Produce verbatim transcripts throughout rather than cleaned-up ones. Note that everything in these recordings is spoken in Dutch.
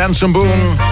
Benson Boone.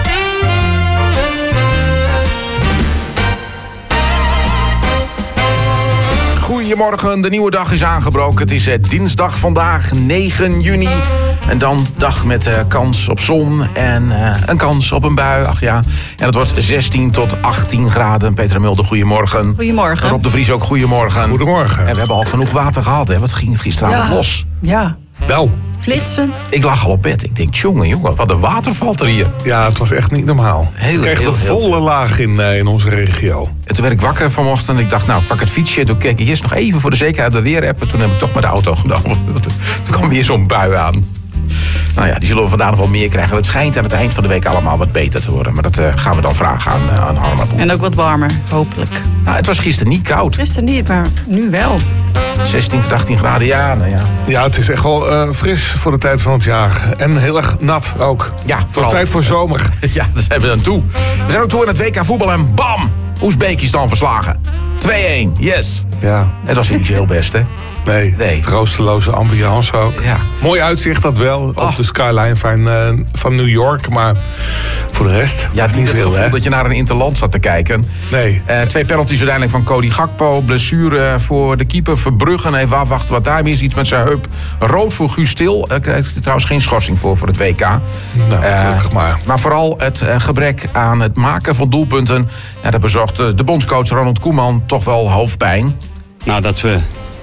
Goedemorgen, de nieuwe dag is aangebroken. Het is uh, dinsdag vandaag, negen juni. En dan dag met uh, kans op zon en uh, een kans op een bui. Ach ja, en het wordt zestien tot achttien graden. Peter Mulder, goedemorgen. Goedemorgen. Rob de Vries ook, goedemorgen. Goedemorgen. En we hebben al genoeg water gehad, hè? Wat ging het gisteravond ja. los? Ja. Nou. Flitsen. Ik lag al op bed. Ik denk, jongen, jongen, wat een water valt er hier. Ja, het was echt niet normaal. Heel, ik kreeg heel, de heel volle veel. laag in, uh, in onze regio. En toen werd ik wakker vanochtend en ik dacht, nou, ik pak het fietsje. Toen keek ik eerst nog even voor de zekerheid de weerapp. Toen heb ik toch maar de auto genomen. Toen kwam weer zo'n bui aan. Nou ja, die zullen we vandaag nog wel meer krijgen. Het schijnt aan het eind van de week allemaal wat beter te worden. Maar dat uh, gaan we dan vragen aan, uh, aan Harma Boel. En ook wat warmer, hopelijk. Nou, het was gisteren niet koud. Gisteren niet, maar nu wel. zestien tot achttien graden, ja, nou ja. Ja, het is echt wel uh, fris voor de tijd van het jaar. En heel erg nat ook. Ja, voor vooral. de tijd voor zomer. Ja, daar zijn we dan toe. We zijn ook toe in het W K voetbal en bam! Oezbekistan verslagen. twee-één, yes. Ja. Het was niet zo heel best, hè? Nee, Nee. troosteloze ambiance ook. Ja. Mooi uitzicht dat wel, Oh. op de skyline van, uh, van New York. Maar voor de rest, Ja, het is niet het veel, gevoel hè? dat je naar een interland zat te kijken. Nee. Uh, twee penalties uiteindelijk van Cody Gakpo. Blessure voor de keeper Verbruggen. Even afwachten wat daar is. Iets met zijn heup. Rood voor Guus Til. Daar krijgt hij trouwens geen schorsing voor voor het W K. Nou, Uh, gelukkig maar. Maar vooral het uh, gebrek aan het maken van doelpunten. Ja, dat bezorgt uh, de bondscoach Ronald Koeman toch wel hoofdpijn. Nou, dat we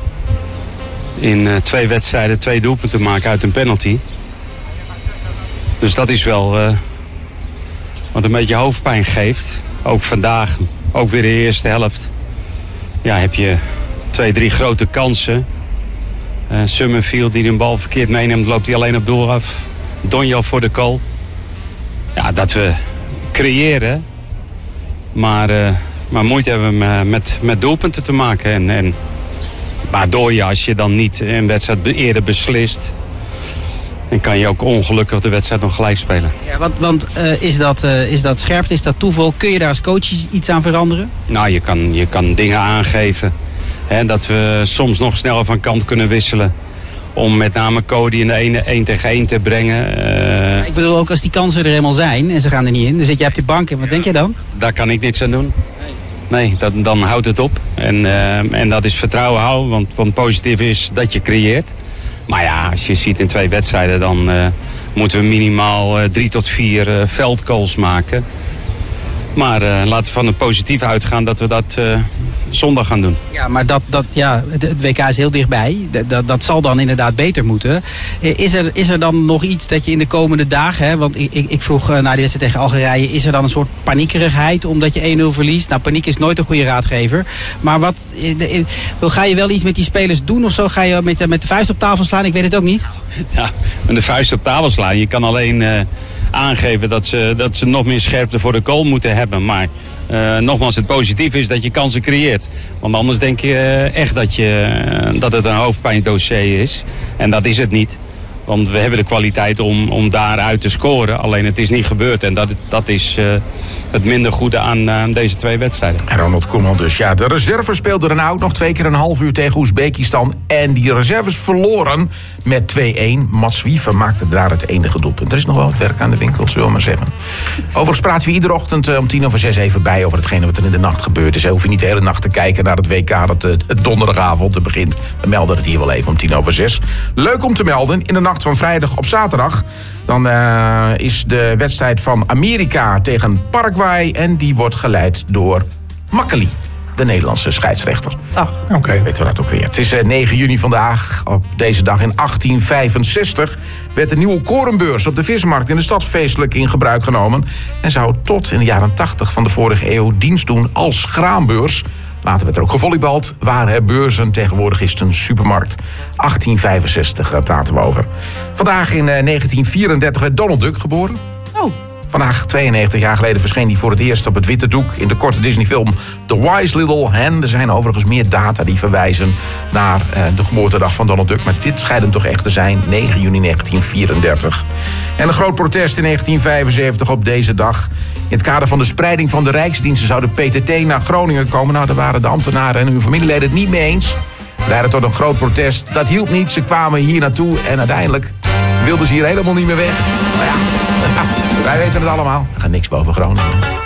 in uh, twee wedstrijden twee doelpunten maken uit een penalty. Dus dat is wel uh, wat een beetje hoofdpijn geeft. Ook vandaag, ook weer de eerste helft. Ja, heb je twee, drie grote kansen. Uh, Summerfield die de bal verkeerd meeneemt, loopt hij alleen op doel af. Donjal voor de goal. Ja, dat we creëren. Maar, uh, maar moeite hebben met, met doelpunten te maken. En, en waardoor je, als je dan niet een wedstrijd eerder beslist, dan kan je ook ongelukkig de wedstrijd nog gelijk spelen. Ja, want want uh, is, dat, uh, is dat scherpte, is dat toeval? Kun je daar als coach iets aan veranderen? Nou, je kan, je kan dingen aangeven. Hè, dat we soms nog sneller van kant kunnen wisselen. Om met name Cody in de ene één tegen één te brengen. Uh, Ik bedoel, ook als die kansen er helemaal zijn en ze gaan er niet in, dan zit je op de bank en wat denk je dan? Daar kan ik niks aan doen. Nee, dat, dan houdt het op. En, uh, en dat is vertrouwen houden, want, want positief is dat je creëert. Maar ja, als je ziet in twee wedstrijden, dan uh, moeten we minimaal uh, drie tot vier uh, veldgoals maken. Maar uh, laten we van het positief uitgaan dat we dat uh, zondag gaan doen. Ja, maar dat, dat, ja, het W K is heel dichtbij. Dat, dat, dat zal dan inderdaad beter moeten. Is er, is er dan nog iets dat je in de komende dagen, hè, want ik, ik, ik vroeg uh, na die wedstrijd tegen Algerije, is er dan een soort paniekerigheid omdat je één nul verliest? Nou, paniek is nooit een goede raadgever. Maar wat, uh, ga je wel iets met die spelers doen of zo? Ga je met, met de vuist op tafel slaan? Ik weet het ook niet. Ja, met de vuist op tafel slaan. Je kan alleen uh, aangeven dat ze, dat ze nog meer scherpte voor de goal moeten hebben. Maar uh, nogmaals, het positieve is dat je kansen creëert. Want anders denk je uh, echt dat, je, uh, dat het een hoofdpijndossier is. En dat is het niet. Want we hebben de kwaliteit om, om daaruit te scoren. Alleen het is niet gebeurd. En dat, dat is uh, het minder goede aan, aan deze twee wedstrijden. En Ronald Koeman dus. Ja, de reserves speelden er nou ook nog twee keer een half uur tegen Oezbekistan. En die reserves verloren met twee-één. Mats Wiever maakte daar het enige doelpunt. Er is nog wel wat werk aan de winkel, zullen we maar zeggen. Overigens praten we iedere ochtend uh, om tien over zes even bij over hetgene wat er in de nacht gebeurd is. Hoef je niet de hele nacht te kijken naar het W K dat uh, donderdagavond begint. We melden het hier wel even om tien over zes. Leuk om te melden, in de nacht van vrijdag op zaterdag, dan uh, is de wedstrijd van Amerika tegen Paraguay en die wordt geleid door Makkeli, de Nederlandse scheidsrechter. Oh. Oké. Okay. Weten we dat ook weer. Het is uh, negen juni vandaag. Op deze dag in achttien vijfenzestig werd de nieuwe korenbeurs op de Vismarkt in de stad feestelijk in gebruik genomen en zou tot in de jaren tachtig van de vorige eeuw dienst doen als graanbeurs. Later werd er ook gevolleybald. Waren beurzen, tegenwoordig is het een supermarkt. achttien vijfenzestig praten we over. Vandaag in negentien vierendertig werd Donald Duck geboren. Oh. Vandaag, tweeënnegentig jaar geleden, verscheen hij voor het eerst op het witte doek in de korte Disney-film The Wise Little Hen. Er zijn overigens meer data die verwijzen naar uh, de geboortedag van Donald Duck. Maar dit schijnt hem toch echt te zijn, negen juni negentien vierendertig. En een groot protest in negentien vijfenzeventig op deze dag. In het kader van de spreiding van de Rijksdiensten zou de P T T naar Groningen komen. Nou, daar waren de ambtenaren en hun familieleden het niet mee eens. Leidde tot een groot protest. Dat hielp niet, ze kwamen hier naartoe en uiteindelijk wilden ze hier helemaal niet meer weg. Maar ja, Wij weten het allemaal. Er gaat niks boven Groningen.